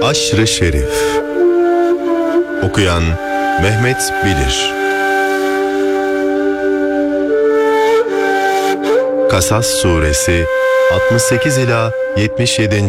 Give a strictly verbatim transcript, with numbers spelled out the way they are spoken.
Aşr-ı Şerif. Okuyan Mehmet Bilir. Kasas Suresi altmış sekiz ila yetmiş yedi.